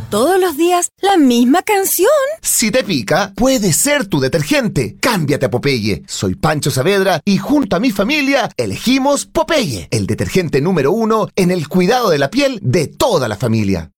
todos los días la misma canción. Si te pica, puede ser tu detergente. Cámbiate a Popeye. Soy Pancho Saavedra y junto a mi familia elegimos Popeye, el detergente número 1 en el cuidado de la piel de toda la familia.